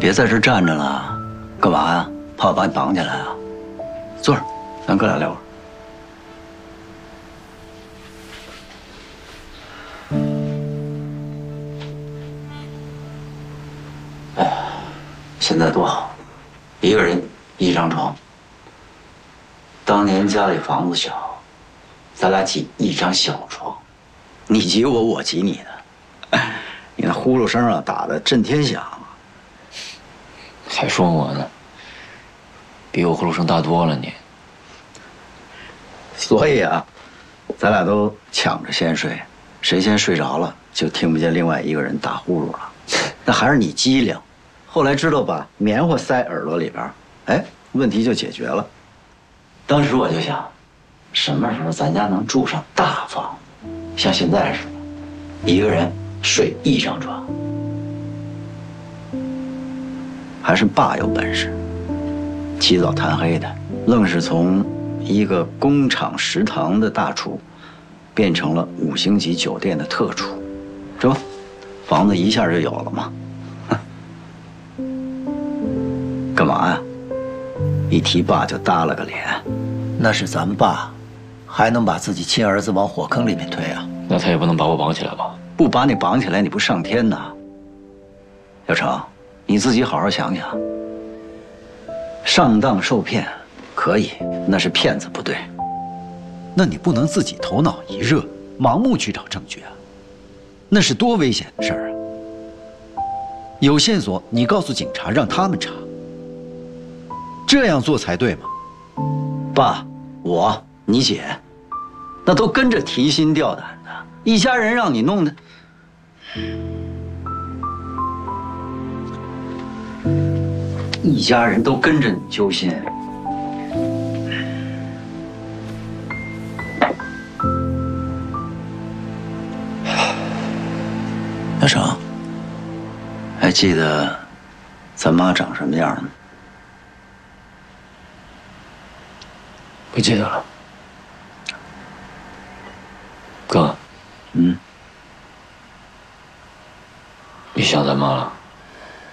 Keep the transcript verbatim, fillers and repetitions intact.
别在这站着了，干嘛呀？怕我把你绑起来啊？坐着，咱哥俩聊会儿。哎呀，现在多好，一个人一张床。当年家里房子小，咱俩挤一张小床，你挤我，我挤你的。你那呼噜声啊，打得震天响。 还说我呢，比我呼噜声大多了你。 所以啊，咱俩都抢着先睡，谁先睡着了，就听不见另外一个人打呼噜了。那还是你机灵，后来知道把棉花塞耳朵里边，哎，问题就解决了。当时我就想，什么时候咱家能住上大房子，像现在似的，一个人睡一张床。还是爸有本事，起早贪黑的，愣是从一个工厂食堂的大厨，变成了五星级酒店的特厨，是吧？房子一下就有了嘛。干嘛呀？一提爸就耷了个脸。那是咱们爸，还能把自己亲儿子往火坑里面推啊？ 那他也不能把我绑起来吧？ 不把你绑起来，你不上天呐？小成，你自己好好想想。上当受骗可以，那是骗子不对。 那你不能自己头脑一热，盲目去找证据啊，那是多危险的事儿啊！有线索，你告诉警察，让他们查，这样做才对嘛。 爸，我，你姐，那都跟着提心吊胆的，一家人让你弄的，一家人都跟着你揪心。小成，还记得咱妈长什么样吗？ 不记得了。哥， 嗯， 你想咱妈了？